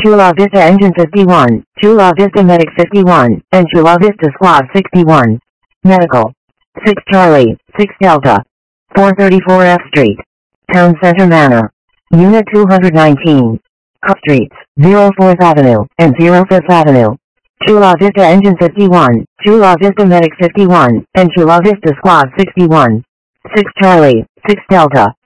Chula Vista Engine 51, Chula Vista Medic 51, and Chula Vista Squad 61. Medical. 6 Charlie, 6 Delta. 434 F Street. Town Center Manor. Unit 219. Cup Streets, 04th Avenue, and 05th Avenue. Chula Vista Engine 51, Chula Vista Medic 51, and Chula Vista Squad 61. 6 Charlie, 6 Delta.